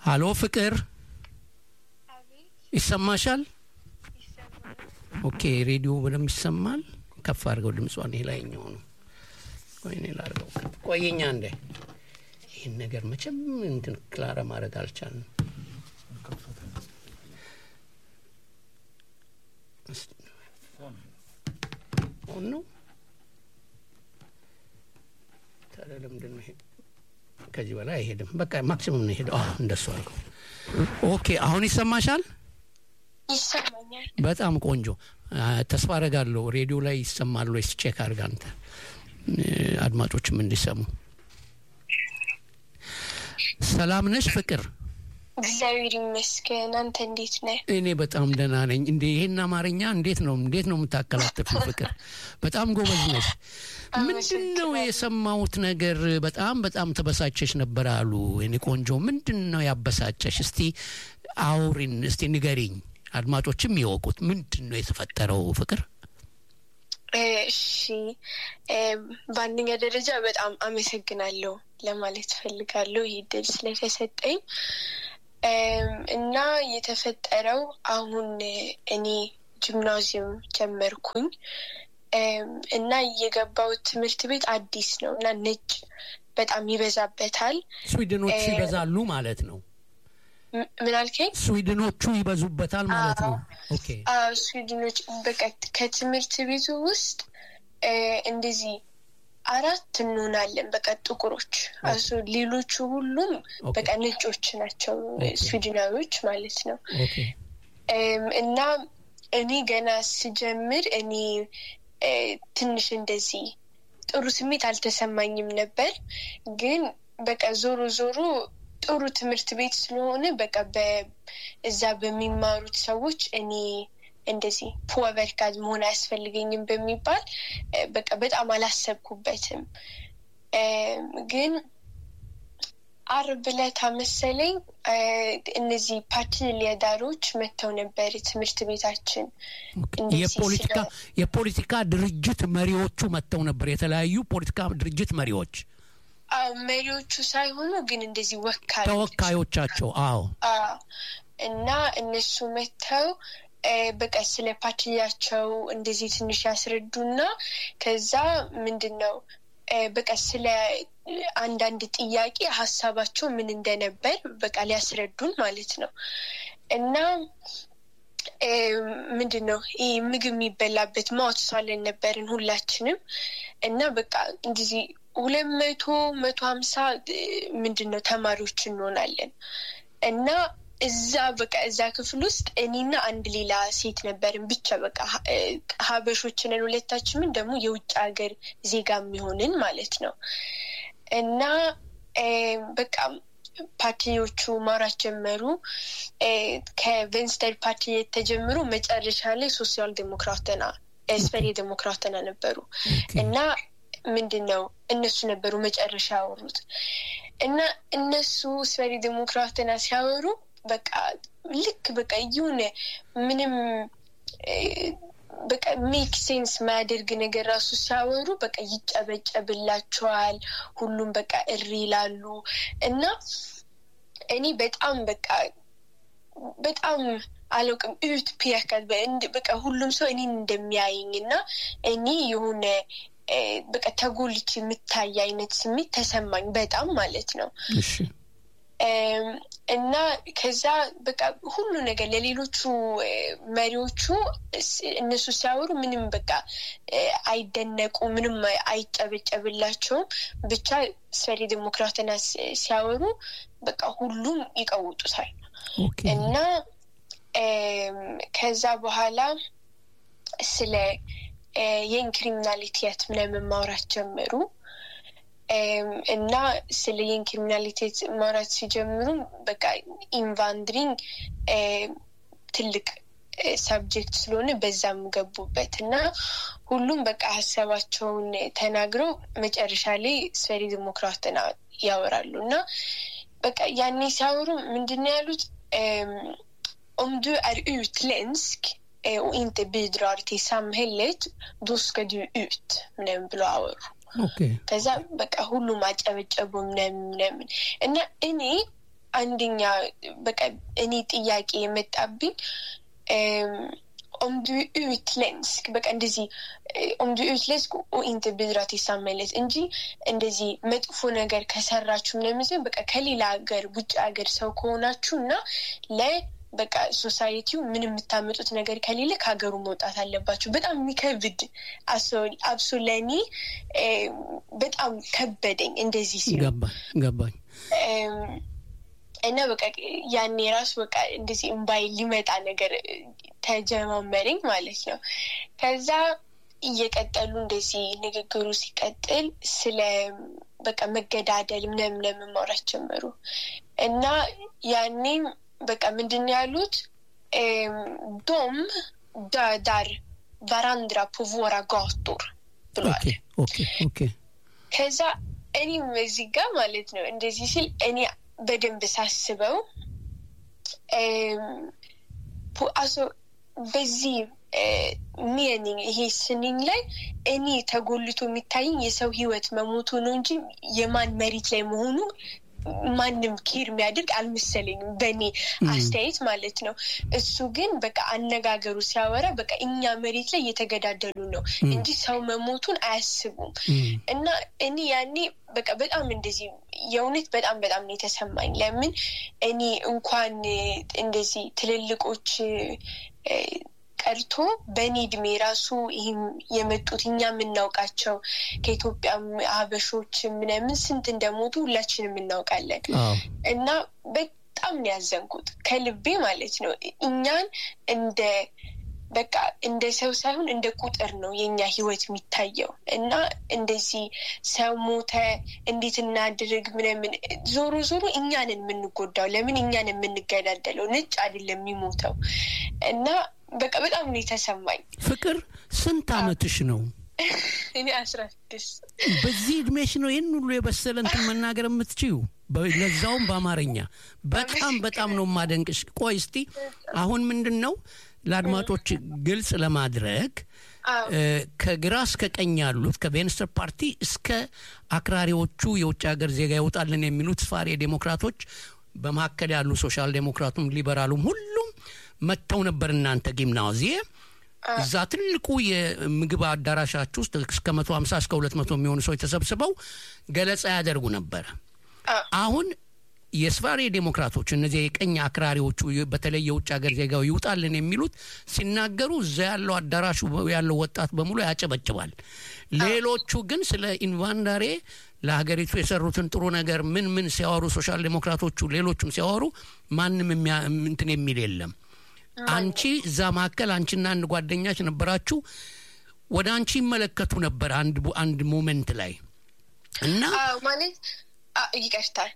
ሃሎ ፍቅር ይሰማሻል ኦኬ ሬዲዮ በደም ይሰማል ከፍ አድርገው ድምጿን ይላይኛው ነው ወይኔ ላርገው ቆየኛ እንደ ይሄን ነገር መቼም እንትን ክላራ ማድረግ አልቻልንም ኦኖ ታለም እንደነ ከዚህ በላይ አይሄድም በቃ ማክሲመም ነው ሄደው እንደሱ አድርገው ኦኬ አሁን ይሰማሻል ይሰማኛል በጣም ቆንጆ ተስፋ አደርጋለሁ ሬዲዮ ላይ ይሰማል ወይስ ቼክ አድርጋ አንተ አድማጮችም እንዲሰሙ ሰላም ነሽ ፍቅር እግዚአብሔር ይመስገን አንተ እንዴት ነህ እኔ በጣም ደህና ነኝ እንዴ ይሄን አማርኛ እንዴት ነው የምታከላጥፊው ፍቅር በጣም ጎበዝ ነሽ ምንድነው የሰማሁት ነገር በጣም ተበሳጨሽ ነበር አሉ እኔ ቆንጆ ምንድነው ያበሳጨሽ እስቲ አውሪን እስቲ ንገሪኝ አድማጮችም ይወቁት ምንድነው የተፈጠረው ፍቅር እሺ ባንኛ ደረጃ በጣም አመሰግናለሁ ለማለት ፈልጋለሁ ይሄድል ስለተሰጠኝ እና የተፈጠረው አሁን እኔ ጂምናዚየም ጀመርኩኝ እና የገባው ትምህርት ቤት አዲስ ነውና ነጭ በጣም ይበዛበታል ስዊድኖች ይበዛሉ ማለት ነው ምን አልከኝ ስዊድኖቹ ይበዙበታል ማለት ነው ኦኬ ስዊድኖች በቃ ከትምህርት ቤቱ ውስጥ እንደዚህ አራት እንሆናለን በቃ ጥቁሮች አሱ ሌሎቹ ሁሉም በቃ ነጮች ናቸው ስዊድናዊዎች ማለት ነው እና እኔ ገና ስጀምር እኔ ትንሽ እንደዚህ ጥሩ ስሜት አልተሰማኝም ነበር ግን በቃ ዞሮ ጥሩ ትምህርት ቤት ስለሆነ በቃ በእዛ በሚማሩት ሰዎች እኔ እንደዚህ ፖቨርካዝ መሆን አያስፈልገኝም በሚባል በቃ በጣም አላሰብኩበትም ግን አርብ ዕለት መሰለኝ እነዚህ ፓትሪያዳሮች መተው ነበር ትምህርት ቤታችን የፖለቲካ ድርጅት መሪዎቹ መተው ነበር የተለያዩ ፖለቲካ ድርጅት መሪዎች መሪዎቹ ሳይሆኑ ግን እንደዚህ ተወካዮቻቸው እና እነሱ መተው በቃ ስለ ፓርቲያቸው እንደዚህ ትንሽ ያስረዱና ከዛ ምንድነው በቃ ስለ አንዳንድ ጥያቄ ሐሳባቸው ምን እንደነበር በቃ ሊያስረዱን ማለት ነው እና ምንድነው ይሄ ምግብ የሚበላበት ማውጣት ነበርን ሁላችንም እና በቃ እንደዚህ 250 ምንድነው ተማሪዎች እንሆናለን እና እዛ ክፍል ውስጥ እኔና አንድ ሌላ ሴት ነበርን ብቻ በቃ ሀበሾችን ሁለታችንም ደግሞ የውጭ ሀገር ዜጋ የሚሆንን ማለት ነው እና በቃ ፓርቲዎቹ ማውራት ጀመሩ ከቬንስተር ፓርቲ ተጀምሮ መጨረሻ ላይ ሶሻል ዴሞክራትና ስፔሪ ዴሞክራትና ነበሩ እና ምንድነው እነሱ ነበሩ መጨረሻ ያወሩት እና እነሱ ስፔሪ ዴሞክራትና ሲያወሩ በቃ ልክ በቃ ይሁን ምንም በቃ ሜክ ሴንስ ማድረግ ነገር ራሱ ሲያወሩ በቃ ይጨበጨብላቸዋል ሁሉም በቃ እሪ ይላሉ እና እኔ በጣም አለውቅም እዩት ፒያካል በቃ ሁሉም ሰው እኔን እንደሚያየኝና እኔ የሆነ በቃ ተጎልቼ የምታይ አይነት ስሜት ተሰማኝ በጣም ማለት ነው እሺ እና ከዛ በቃ ሁሉ ነገር ለሌሎቹ መሪዎቹ እነሱ ሲያወሩ ምንም በቃ አይደነቁ ምንም አይጨበጨብላቸው ብቻ ስፔሪ ዴሞክራትና ሲያወሩ በቃ ሁሉም ይቀውጡታል እና ከዛ በኋላ ስለ የክሪሚናሊቲያት ምንም ማውራት ጀመሩ እና ስለ የክሪሚናሊቲያት ማውራት ሲጀምሩ በቃ ኢንቫንድሪንግ ትልቅ ሰብጀክት ስለሆነ በዛም ገቡበትና ሁሉም በቃ ሐሳባቸውን ተናግረው መጨረሻ ላይ ስፔሪ ዴሞክራትና ያወራሉና በቃ ያኔ ሲያወሩ ምንድነው ያሉት om du är utländsk och inte bidrar till samhället då ska du ut men blåor ኦኬ ከዛ በቃ ሁሉ ማጨበጨቡ ምንም እና እኔ አንደኛ በቃ እኔ ጥያቄ የመጣብኝ om du är utländsk በቃ እንደዚህ om du är utländsk och inte bidrar till samhället እንጂ እንደዚህ መጥፎ ነገር ከሰራችሁ ለምን በቃ ከሌላ ሀገር ውጭ ሀገር ሰው ከሆናችሁና በቃ ሶሳይቲው ምንም የምታመጡት ነገር ከሌለ ከሀገሩ መውጣት አለባችሁ በጣም የሚከብድ አብሶለኒ በጣም ከበደኝ እንደዚህ ሲሉ ገባኝ እና በቃ ያኔ ራስ በቃ እንደዚህ እምባይ ሊመጣ ነገር ተጀማመረኝ ማለት ነው ከዛ እየቀጠሉ እንደዚህ ንግግሩ ሲቀጥል ስለ በቃ መገዳደል ምንም ማውራት ጀመሩ እና ያኔ በቃ ምንድነው ያሉት dom dödar varandra på våra gator ብሏል ኦኬ ከዛ እኔ እዚህ ጋር ማለት ነው እንደዚህ ሲል እኔ በደንብ ሳስበው also በዚህ meaning ይሄ ስንኝ ላይ እኔ ተጎልቶ የሚታየኝ የሰው ህይወት መሞቱ ነው እንጂ የማን መሬት ላይ መሆኑ ማንም ኬር የሚያደርግ አልመሰለኝም በእኔ አስተያየት ማለት ነው እሱ ግን በቃ አነጋገሩ ሲያወራ በቃ እኛ መሬት ላይ እየተገዳደሉ ነው እንጂ ሰው መሞቱን አያስቡም እና እኔ ያኔ በቃ በጣም እንደዚህ የእውነት በጣም ነው የተሰማኝ ለምን እኔ እንኳን እንደዚህ ትልልቆች ቀርቶ በኔ እድሜ ራሱ ይሄም የመጡትኛ ምናውቃቸው ከኢትዮጵያ ሀበሾች ምንምን ስንት እንደሞቱ ሁላችንም እናውቃለን እና በጣም ያዘንኩት ከልቤ ማለት ነው እኛን እንደ በቃ እንደ ሰው ሳይሆን እንደ ቁጥር ነው የኛ ህይወት የሚታየው እና እንደዚህ ሰው ሞተ እንዴት እናድርግ ምንምን ዞሮ እኛን የምንጎዳው ለምን እኛን የምንገዳደለው ነጭ አይደለም የሚሞተው እና በቃ በጣም ነው የተሰማኝ ፍቅር ስንት አመትሽ ነው እኔ 16 በዚህ እድሜሽ ነው ይሄን ሁሉ የበሰለን መናገር የምትችይው በለዛውም በአማርኛ በጣም ነው ማደንቅሽ ቆይ እስቲ አሁን ምንድነው ለአድማጮች ግልጽ ለማድረግ ከግራ እስከ ቀኝ ያሉት ከቬንስተር ፓርቲ እስከ አክራሪዎቹ የውጭ ሀገር ዜጋ ይወጣልን የሚሉት ፋሬ ዴሞክራቶች በመሐከል ያሉ ሶሻል ዴሞክራቱም ሊበራሉም ሁሉም መተው ነበር እናንተ ጊምናዚየ እዛ ትልቁ የምግብ አዳራሻችሁ ውስጥ እስከ 150 እስከ 200 የሚሆኑ ሰው ተሰብስበው ገለጻ ያደርጉ ነበር አሁን የስፋሬ ዴሞክራቶች እነዚህ የቀኝ አክራሪዎቹ በተለይ የውጭ ሀገር ዜጋው ይውጣልን የሚሉት ሲናገሩ እዛ ያለው አዳራሹ ያለው ወጣት በሙሉ ያጨበጭባል ሌሎቹ ግን ስለ ኢንቫንዳሬ ለሀገሪቱ የሰሩትን ጥሩ ነገር ምን ሲያወሩ ሶሻል ዴሞክራቶቹ ሌሎቹም ሲያወሩ ማንንም እንትን የሚል የለም አንቺ እዛ ማከል አንቺና አንድ ጓደኛች ነበራችሁ ወደ አንቺ ይመለከቱ ነበር አንድ ሞመንት ላይ እና ማለት ይቀርታል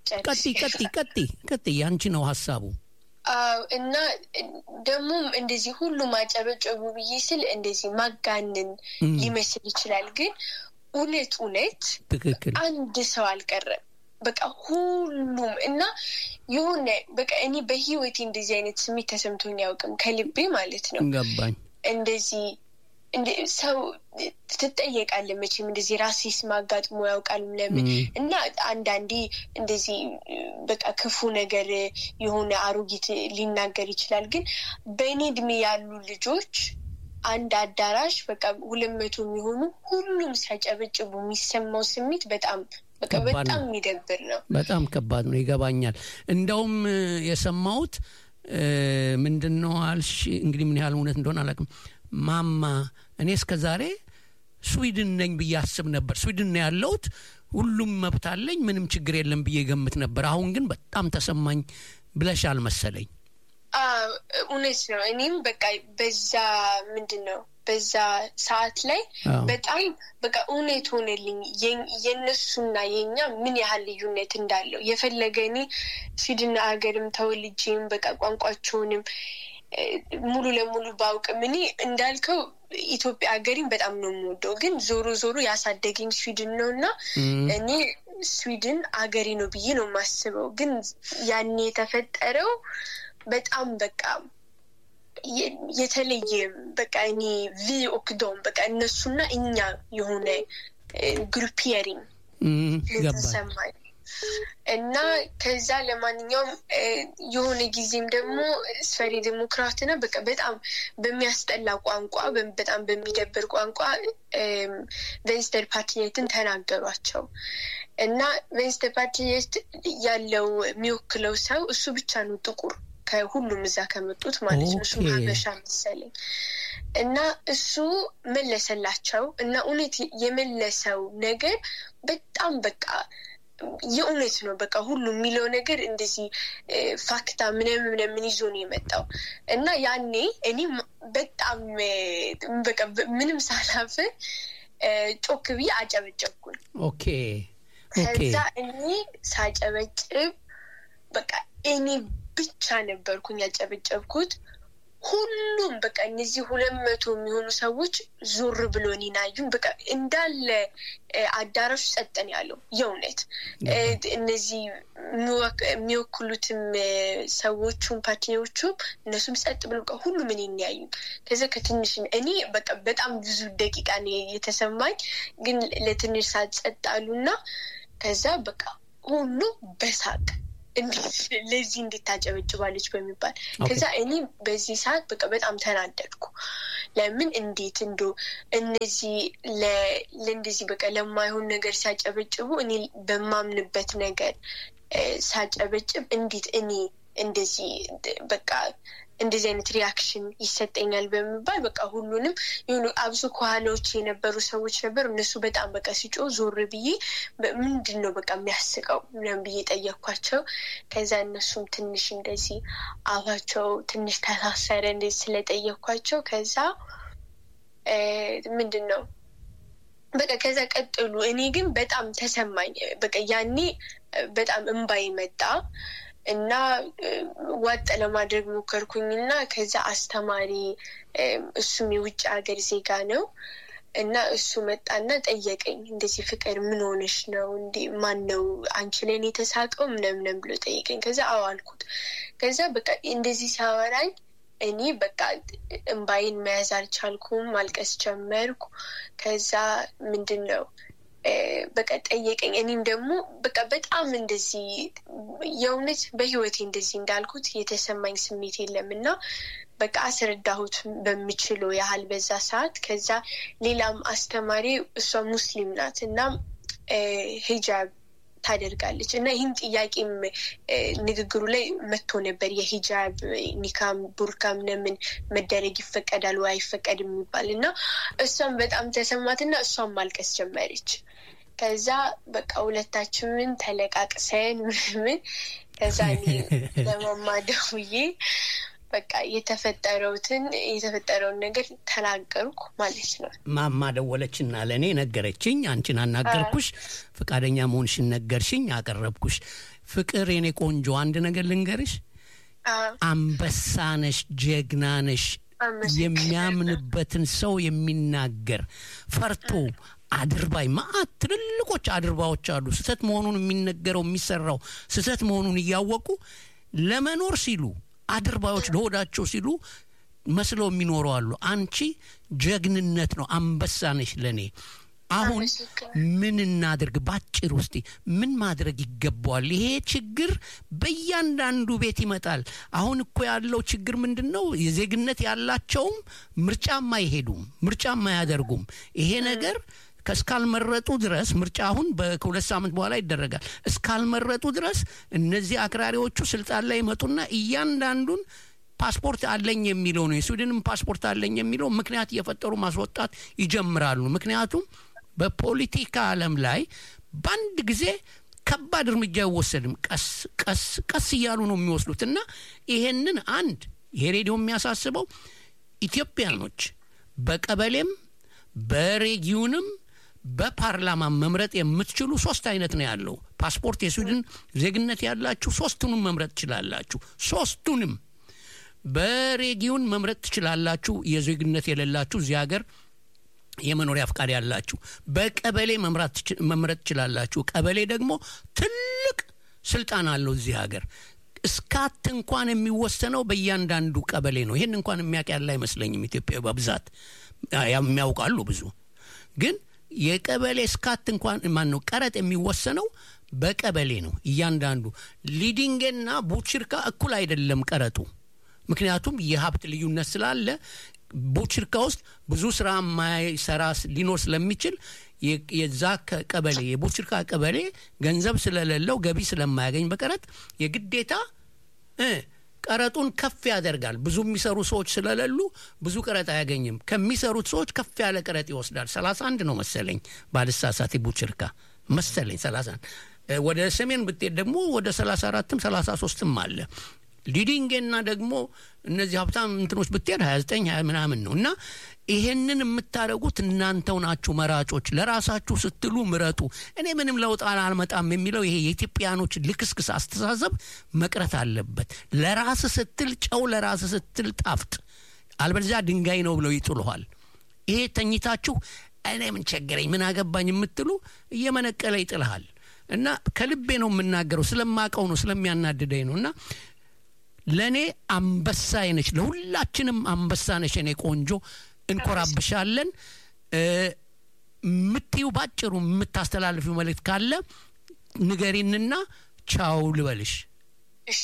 ቀጥ ያንቺ ነው ሐሳቡ እና ደግሞ እንደዚህ ሁሉ ማጨበጨቡ ብይስል እንደዚህ ማጋነን ሊመስል ይችላል ግን እውነት ትክክል አንድ ሰው አልቀረም በቃ ሁሉም እና የሆነ በቃ እኔ በህይወቴ እንደዚህ አይነት ስሜት ተሰምቶኝ ያውቅም ከልቤ ማለት ነው ገባኝ እንደዚህ ሰው ትጠየቃለህ መቼም እንደዚህ ራሲስ ማጋጥሞ ያውቃል ለምን እና አንዳንዴ እንደዚህ በቃ ክፉ ነገር የሆነ አሮጊት ሊናገር ይችላል ግን በእኔ እድሜ ያሉ ልጆች አንድ አዳራሽ በቃ 200 የሚሆኑ ሁሉም ሲያጨበጭቡ የሚሰማው ስሜት በጣም የሚደብር ነው በጣም ከባድ ነው ይገባኛል እንደውም የሰማሁት ምንድነው አልሽ እንግዲህ ምን ያህል እውነት እንደሆነ አላውቅም ማማ እኔ እስከዛሬ ስዊድን ነኝ ብያስብ ነበር ስዊድን ነው ያለሁት ሁሉም መብት አለኝ ምንም ችግር የለም ብዬ ገምት ነበር አሁን ግን በጣም ተሰማኝ ብለሻል መሰለኝ እውነት ነው እኔም በቃ በዛ ምንድነው በዛ ሰዓት ላይ በጣም በቃ እውነት ሆነልኝ የነሱና የኛ ምን ያህል ልዩነት እንዳለው የፈለገኝ ስዊድን ሀገርም ተወልጄም በቃ ቋንቋቸውንም ሙሉ ለሙሉ ባውቅም እኔ እንዳልከው ኢትዮጵያ ሀገሪን በጣም ነው የምወደው ግን ዞሮ ያሳደገኝ ስዊድን ነውና እኔ ስዊድን ሀገሪ ነው ብዬ ነው የማስበው ግን ያኔ የተፈጠረው በጣም በቃ የተለየ በቃ እኔ ቪ ኦክዶም በቃ እነሱና እኛ የሆነ ግሩፒየሪንግ ገባኝ እና ከዛ ለማንኛውም የሆነ ጊዜም ደግሞ ስፈሪ ዲሞክራት ነው በቃ በጣም በሚያስጠላ ቋንቋ በጣም በሚደብር ቋንቋ ቬንስተር ፓርቲየትን ተናገሯቸው እና ቬንስተር ፓርቲየት ያለው የሚወክለው ሰው እሱ ብቻ ነው ጥቁር ከሁሉም እዛ ከመጡት ማለት ነው እሱ ሀበሻ መሰለኝ እና እሱ መለሰላቸው እና እውነት የመለሰው ነገር በጣም በቃ የእውነት ነው በቃ ሁሉ የሚለው ነገር እንደዚህ ፋክታ ምንም ይዞ ነው የመጣው እና ያኔ እኔ በጣም በቃ ምንም ሳላፍር ጮክ ብዬ አጨበጨብኩኝ ኦኬ ከዛ እኔ ሳጨበጭብ በቃ እኔ ብቻ ነበርኩኝ ያጨበጨብኩት ሁሉም በቃ እነዚህ 200 የሚሆኑ ሰዎች ዞር ብሎ እኔናዩን በቃ እንዳለ አዳራሽ ጸጥን ያለው የእውነት እነዚህ የሚወክሉትም ሰዎቹም ፓርቲዎቹም እነሱም ጸጥ ብሎ በቃ ሁሉም እኔን ያዩ ከዛ ከትንሽ እኔ በቃ በጣም ብዙ ደቂቃ ነው የተሰማኝ ግን ለትንሽ ሰዓት ጸጥአሉና ከዛ በቃ ሁሉ በሳቅ ለዚህ እንድታጨበጭባለች በሚባል ከዛ እኔ በዚህ ሰዓት በቃ በጣም ተናደድኩ ለምን እንዴት እነዚህ ለእንደዚህ በቃ ለማይሆን ነገር ሲያጨበጭቡ እኔ በማምንበት ነገር ሳጨበጭብ እንዴት እኔ እንደዚህ በቃ እንደዚህ አይነት ሪአክሽን ይሰጠኛል በሚባል በቃ ሁሉንም ይሁን አብሶ ኳሎች የነበሩ ሰዎች ነበር እነሱ በጣም በቃ ሲጮ ዞር ብዬ ምንድነው በቃ የሚያስቀው ምንም ብዬ ጠየቅኳቸው ከዛ እነሱም ትንሽ እንደዚህ አፋቸው ትንሽ ተሳሰረ እንደዚህ ስለጠየቅኳቸው ከዛ ምንድነው በቃ ከዛ ቀጥሉ እኔ ግን በጣም ተሰማኝ በቃ ያኔ በጣም እንባይ መጣ እና ዋጥ ለማድረግ ሞከርኩኝና ከዛ አስተማሪ እሱም የውጭ ሀገር ዜጋ ነው እና እሱ መጣና ጠየቀኝ እንደዚህ ፍቅር ምን ሆነሽ ነው እንዴ ማን ነው አንቺ ላይ የተሳቀው ምንም ብሎ ጠየቀኝ ከዛ አዋልኩት ከዛ በቃ እንደዚህ ሲያወራኝ እኔ በቃ እንባይን መያዝ አልቻልኩም ማልቀስ ጀመርኩ ከዛ ምንድነው በቃ ጠየቀኝ እኔም ደግሞ በቃ በጣም እንደዚህ የእውነት በህይወቴ እንደዚህ እንዳልኩት የተሰማኝ ስሜት የለምና በቃ አስረዳሁት በሚችለው ያህል በዛ ሰዓት ከዛ ሌላም አስተማሪ እሷ ሙስሊም ናት እና ሂጃብ ታደርጋለች እና ይህን ጥያቄም ንግግሩ ላይ መጥቶ ነበር የሂጃብ ኒካም ቡርካም ለምን መደረግ ይፈቀዳል ወይ አይፈቀድም የሚባልና እሷም በጣም ተሰማትና እሷም ማልቀስ ጀመረች ከዛ በቃ ሁለታችንን ተለቃቅሰን ምን ከዛ ለማማደውዬ በቃ የተፈጠረውን ነገር ተናገርኩ ማለት ነው ማማ ደወለችና ለኔ ነገረችኝ አንቺን አናገርኩሽ ፍቃደኛ መሆንሽን ነገርሽኝ አቀረብኩሽ ፍቅር የኔ ቆንጆ አንድ ነገር ልንገርሽ አንበሳነሽ ጀግናነሽ የሚያምንበትን ሰው የሚናገር ፈርቶ አድርባይ ማአት ትልልቆች አድርባዎች አሉ ስተት መሆኑን የሚነገረው የሚሰራው ስተት መሆኑን ያወቁ ለመኖር ሲሉ አድርባዮች ለሆዳቸው ሲሉ መስለው የሚኖሩ አሉ አንቺ ጀግንነት ነው አንበሳ ነሽ ለኔ አሁን ምን እናድርግ ባጭር ውስጥ ምን ማድረግ ይገባዋል ይሄ ችግር በእያንዳንዱ ቤት ይመጣል አሁን እኮ ያለው ችግር ምንድነው የዜግነት ያላቸውም ምርጫም አይሄዱም ምርጫም አያደርጉም ይሄ ነገር ከስካልመረጡ ድረስ ምርጫ አሁን በሁለት ሳምንት በኋላ ይደረጋል እስካልመረጡ ድረስ እነዚህ አክራሪዎቹ ስልጣን ላይ መጡና እያንዳንዱን ፓስፖርት አለኝ የሚለው ነው የስዊድንም ፓስፖርት አለኝ የሚለው ምክንያት እየፈጠሩ ማስወጣት ይጀምራሉ ምክንያቱም በፖለቲካ ዓለም ላይ ባንድ ጊዜ ከባድ እርምጃ ይወሰድም ቀስ እያሉ ነው የሚወስዱትና ይሄንን አንድ የሬዲዮ የሚያሳስበው ኢትዮጵያኖች በቀበሌም በሬጊዮንም በፓርላማ መምረጥ የምትችሉ ሶስት አይነት ነው ያለው ፓስፖርት የስዊድን ዜግነት ያላችሁ ሶስቱንም መምረጥ ትችላላችሁ ሶስቱንም በሬጊዮን መምረጥ ትችላላችሁ የዜግነት የሌላችሁ እዚህ ሀገር የመኖሪያ ፍቃድ ያላችሁ በቀበሌ መምረጥ ትችላላችሁ ቀበሌ ደግሞ ትልቅ ስልጣን አለው እዚህ ሀገር እስካት እንኳን የሚወሰነው በእያንዳንዱ ቀበሌ ነው ይሄን እንኳን የሚያውቅ ያለ አይመስለኝም ኢትዮጵያ በብዛት የሚያውቃሉ ብዙ ግን የቀበሌ ስካት እንኳን ማን ነው ቀረጥ የሚወሰነው በቀበሌ ነው እያንዳንዱ ሊዲንግና ቡችርካ እኩል አይደለም ቀረጡ ምክንያቱም የሀብት ልዩነት ስላለ ቡችርካ ውስጥ ብዙ ስራ ማይሰራ ሊኖር ስለሚችል የዛ ቀበሌ የቡችርካ ቀበሌ ገንዘብ ስለሌለው ገቢ ስለማያገኝ በቀረጥ የግዴታ ቀረጡን ከፍ ያደርጋል ብዙ የሚሰሩ ሰዎች ስለሌሉ ብዙ ቀረጥ አያገኝም ከሚሰሩት ሰዎች ከፍ ያለ ቀረጥ ይወስዳል 31 ነው መሰለኝ ባልሳሳት ቡችርካ መሰለኝ 31 ወደ ሰሜን ብትሄድ ደግሞ ወደ 34ም 33ም አለ ሊዲንግና ደግሞ እነዚህ ሀብታም እንትኖች ብትሄድ 29 20 ምናምን ነው እና ይሄንን የምታረጉት እናንተው ናችሁ መራጮች ለራሳችሁ ስትሉ ምረጡ እኔ ምንም ለውጥ አልመጣም የሚለው ይሄ የኢትዮጵያኖች ልክስክስ አስተሳሰብ መቅረት አለበት ለራስ ስትል ጨው ለራስ ስትል ጣፍጥ አልበለዚያ ድንጋይ ነው ብለው ይጥሉሃል ይሄ ተኝታችሁ እኔ ምን ቸገረኝ ምን አገባኝ የምትሉ እየመነቀለ ይጥልሃል እና ከልቤ ነው የምናገረው ስለማቀው ነው ስለሚያናድደኝ ነውና ለኔ አንበሳ ነሽ ለሁላችንም አንበሳ ነሽ እኔ ቆንጆ እንኮራብሻለን ምትዩ ባጭሩ ምታስተላልፊው መልእክት ካለ ንገሪንና ቻው ልበልሽ እሺ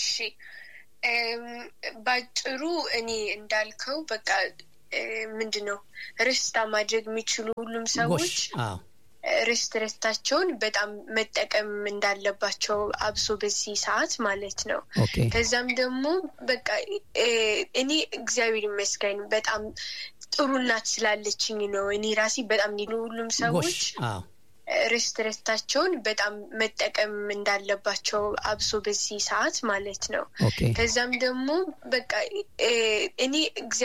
ባጭሩ እኔ እንዳልከው በቃ ምንድነው ርስታ ማድረግ የሚችሉ ሁሉም ሰዎች ሬስትሬታቸውን በጣም መጠቀም እንዳለባቸው አብሶ በዚህ ሰዓት ማለት ነው ከዛም ደግሞ በቃ እኔ እግዚአብሔር ይመስገን በጣም ጥሩ እናት ስላለችኝ ነው እኔ ራሴ በጣም ሁሉም ሰዎች ሬስትሬታቸውን በጣም መጠቀም እንዳለባቸው አብሶ በዚህ ሰዓት ማለት ነው ከዛም ደግሞ በቃ እኔ